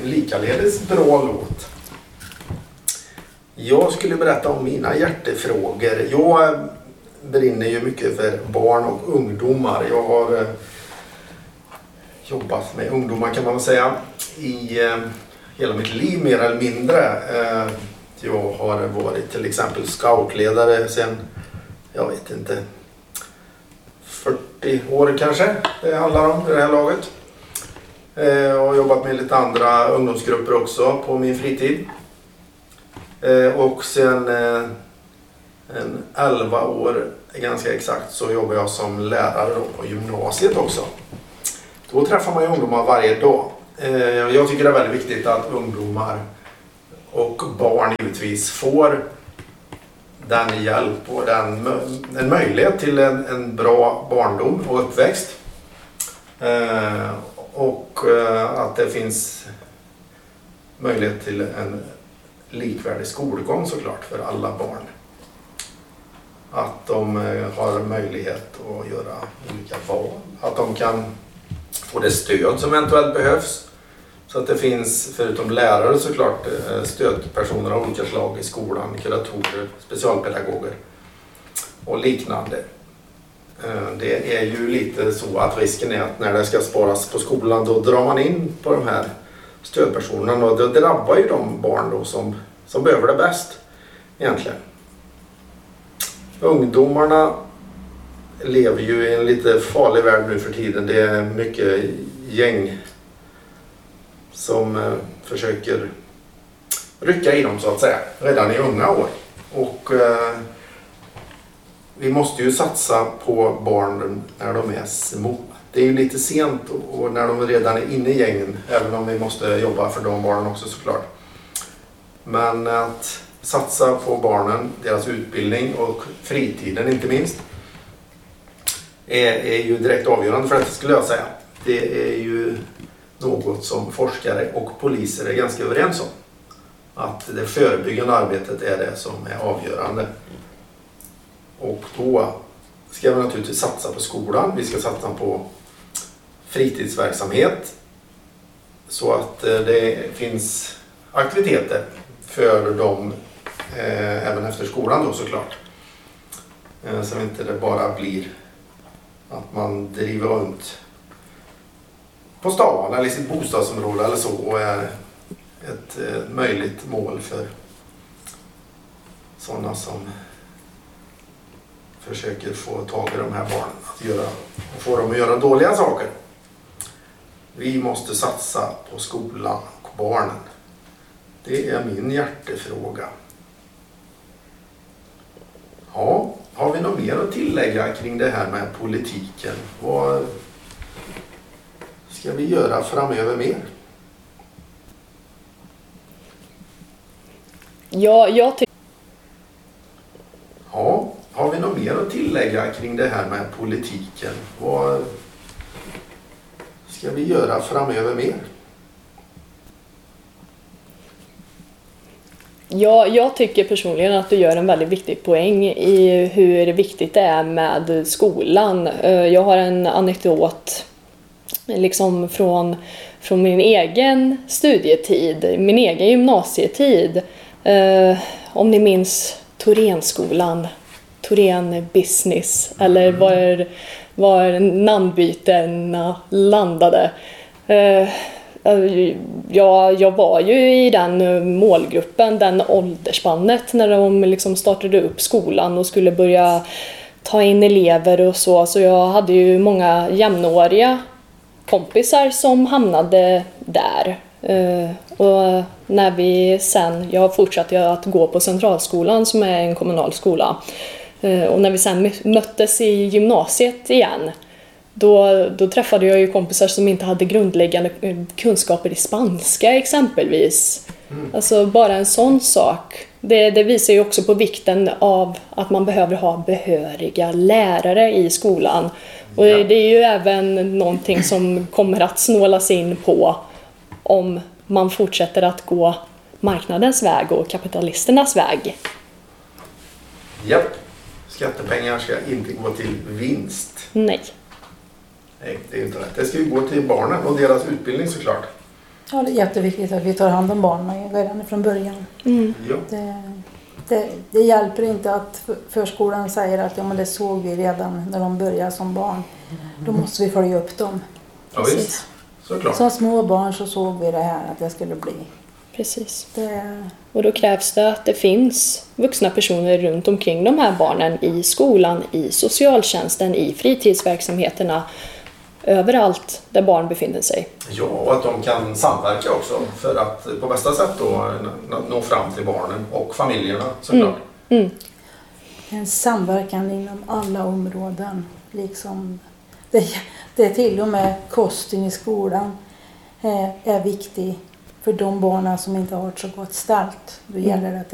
en likaledes bra låt. Jag skulle berätta om mina hjärtefrågor. Jag brinner ju mycket för barn och ungdomar. Jag har jobbat med ungdomar kan man väl säga i hela mitt liv mer eller mindre. Jag har varit till exempel scoutledare sedan, jag vet inte, 40 år kanske det handlar om i det här laget. Jag har jobbat med lite andra ungdomsgrupper också på min fritid. Och sen 11 år ganska exakt så jobbar jag som lärare på gymnasiet också. Då träffar man ju ungdomar varje dag. Jag tycker det är väldigt viktigt att ungdomar och barn givetvis får den hjälp och en möjlighet till en bra barndom och uppväxt. Och att det finns möjlighet till en likvärdig skolgång såklart för alla barn. Att de har möjlighet att göra olika val. Att de kan få det stöd som eventuellt behövs. Så att det finns, förutom lärare såklart, stödpersoner av olika slag i skolan, kuratorer, specialpedagoger och liknande. Det är ju lite så att risken är att när det ska sparas på skolan då drar man in på de här stödpersonerna och det drabbar ju de barn då som behöver det bäst egentligen. Ungdomarna lever ju i en lite farlig värld nu för tiden. Det är mycket gäng som försöker rycka i dem så att säga redan i unga år. Och vi måste ju satsa på barnen när de är små. Det är ju lite sent och när de redan är inne i gängen, även om vi måste jobba för de barnen också såklart. Men att satsa på barnen, deras utbildning och fritiden inte minst är ju direkt avgörande för detta skulle jag säga. Det är ju något som forskare och poliser är ganska överens om. Att det förebyggande arbetet är det som är avgörande. Och då ska vi naturligtvis satsa på skolan. Vi ska satsa på fritidsverksamhet. Så att det finns aktiviteter för dem även efter skolan då såklart. Så inte det bara blir att man driver runt på stan eller i sitt bostadsområde eller så och är ett möjligt mål för sådana som försöker få tag i de här barnen att göra och få dem att göra dåliga saker. Vi måste satsa på skolan och barnen. Det är min hjärtefråga. Ja, har vi något mer att tillägga kring det här med politiken? Vad ska vi göra framöver mer? Ja, jag tycker... Ja, har vi något mer att tillägga kring det här med politiken? Vad ska vi göra framöver mer? Ja, jag tycker personligen att du gör en väldigt viktig poäng i hur viktigt det är med skolan. Jag har en anekdot liksom från min egen studietid, min egen gymnasietid. Om ni minns Thorénskolan, Thorén Business eller var namnbytena landade. Jag var ju i den målgruppen, den åldersspannet när de liksom startade upp skolan och skulle börja ta in elever och så jag hade ju många jämnåriga kompisar som hamnade där. Och när jag fortsatte att gå på Centralskolan som är en kommunal skola, och när vi sen möttes i gymnasiet igen, då träffade jag ju kompisar som inte hade grundläggande kunskaper i spanska exempelvis. Alltså bara en sån sak. Det visar ju också på vikten av att man behöver ha behöriga lärare i skolan. Och det är ju även någonting som kommer att snålas in på om man fortsätter att gå marknadens väg och kapitalisternas väg. Japp. Skattepengar ska inte gå till vinst. Nej. Nej, det är inte rätt. Det ska ju gå till barnen och deras utbildning såklart. Ja, det är jätteviktigt att vi tar hand om barnen redan från början. Ja. Det hjälper inte att förskolan säger att ja, men det såg vi redan när de börjar som barn. Då måste vi följa upp dem. Ja, visst. Såklart. Som små barn så såg vi det här att det skulle bli. Precis. Och då krävs det att det finns vuxna personer runt omkring de här barnen i skolan, i socialtjänsten, i fritidsverksamheterna, överallt där barn befinner sig. Ja, och att de kan samverka också för att på bästa sätt då nå fram till barnen och familjerna såklart. En samverkan inom alla områden. Liksom, det är till och med kosten i skolan är viktig för de barnen som inte har ett så gott ställt. Då gäller det att